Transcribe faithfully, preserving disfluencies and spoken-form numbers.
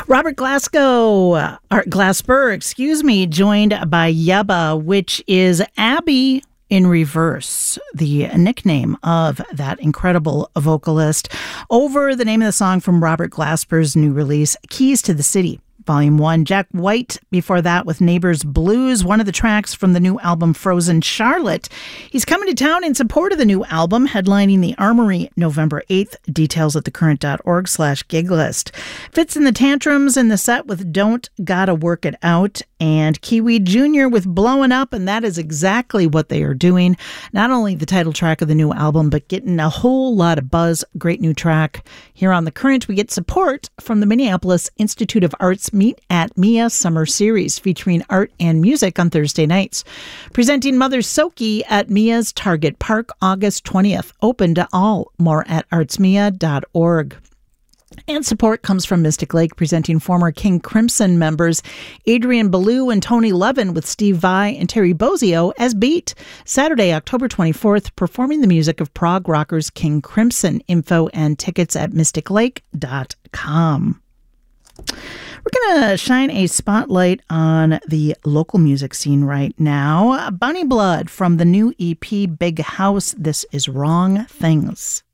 Robert Glasgow, uh, Art Glasper, excuse me, joined by Yebba, which is Abby in reverse, the nickname of that incredible vocalist, over the name of the song from Robert Glasper's new release, Keys to the City. Volume one. Jack White before that with Neighbors Blues, one of the tracks from the new album Frozen Charlotte. He's coming to town in support of the new album, headlining the Armory November eighth. Details at thecurrent.org slash gig list. Fits in the Tantrums in the set with Don't Gotta Work It Out, and Kiwi Junior with Blowin' Up, and that is exactly what they are doing. Not only the title track of the new album, but getting a whole lot of buzz. Great new track. Here on The Current, we get support from the Minneapolis Institute of Arts Meet at Mia Summer Series, featuring art and music on Thursday nights. Presenting Mother Soki at Mia's Target Park, August twentieth. Open to all. More at arts mia dot org. And support comes from Mystic Lake, presenting former King Crimson members Adrian Ballou and Tony Levin with Steve Vai and Terry Bozzio as Beat. Saturday, October twenty-fourth, performing the music of prog rockers King Crimson. Info and tickets at mystic lake dot com. We're going to shine a spotlight on the local music scene right now. Bunny Blood from the new E P Big House. This is Wrong Things.